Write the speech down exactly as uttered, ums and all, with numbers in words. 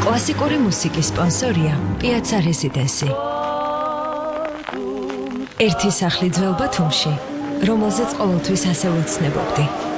კლასიკური მუსიკის სპონსორია Piazza Residency. ერთი სახლი ძველ ბათუმში, რომელზეც ყოველთვის ასე ვუცნებობდი.